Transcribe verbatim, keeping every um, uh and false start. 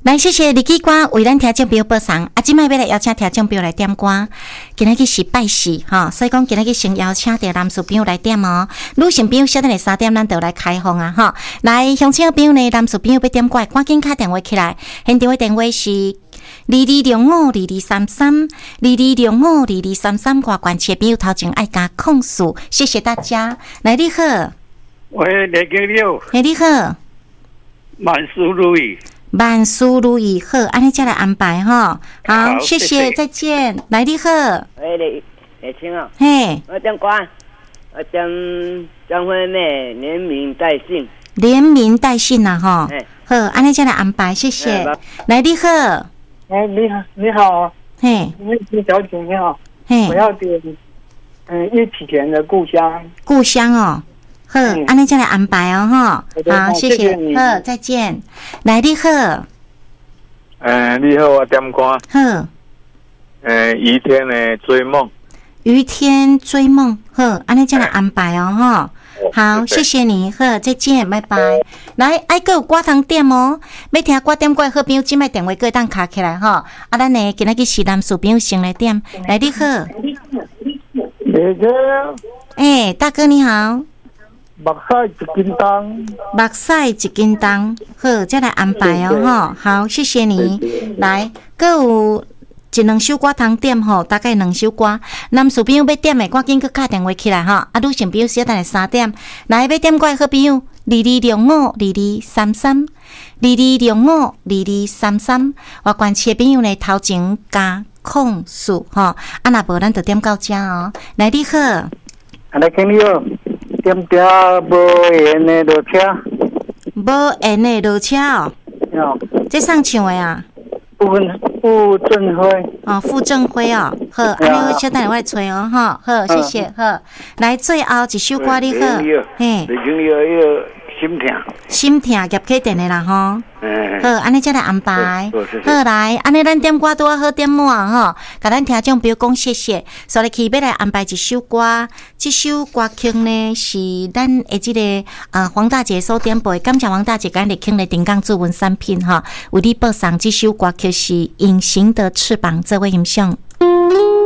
来，谢谢李记官为咱听众朋友播送，啊，今摆要来邀请听众朋友来点歌。今仔日是拜四哈，所以讲今仔日先邀请着男士朋友来点哦。女性朋友稍等下三点咱就来开放啊哈。来，乡亲朋友呢，男士朋友要点歌，赶紧打电话起来，现场的电话是二二六五二二三三二二六五二二三三，外关切朋友头前爱加控诉，谢谢大家。来，你好， 喂，李经理， 哎，你好， 万事如意。 万事如意，好，安尼再来安排哈。好，谢谢，再见。来，你好。 喂，李李青啊。 嘿。 我点歌，我点张惠妹连名带姓。 连名带姓呐，哈。好，安尼再来安排，谢谢。来，你好。 哎，你好，你好。 嘿。 你小姐你好。 嘿。 我要点嗯叶启田的《故乡》。 故乡哦。好，安尼再来安排哦，哈。好，谢谢。好，再见。来，你好。 呃，你好，我点歌。 好。 呃，于天的追梦。 于天追梦，好，安尼再来安排哦，哈。好，谢谢你，好，再见，拜拜。来，还佫有歌通点哦，要听歌点歌好朋友，即摆电话佫当卡起来哈。啊，咱呢今仔日是男士朋友先来点。来，你好。 大哥。 哎，大哥你好。 目屎一斤重， 目屎一斤重，好，再来安排哦，哈，好，谢谢你。来，佫有一两首歌通点吼，大概两首歌。男士朋友要点的，赶紧佫打电话起来哈。啊，女性朋友稍等下三点，来要点歌的好朋友，二二六五二二三三，二二六五二二三三。我关切朋友呢，头前加控诉哈，啊，若无咱就点到遮哦。来，你好。 来，经理哦。点点无缘的落车， 无缘的落车哦， 哦， 这上唱的啊？ 傅傅正辉哦，傅正辉哦，好，安尼我稍等下我来找哦，哈，好，谢谢，好，来最后一首歌你好， 嘿，李经理迄个心痛， 心痛业起电的啦吼。好，安尼再来安排。好来，安尼咱点歌拄啊好点满吼，甲咱听众朋友讲谢谢。所以去要来安排一首歌，这首歌曲呢是咱的这个呃黄大姐所点播，感谢黄大姐今日请来顶港驻文产品哈，为你播送这首歌曲是《隐形的翅膀》，这位欣赏。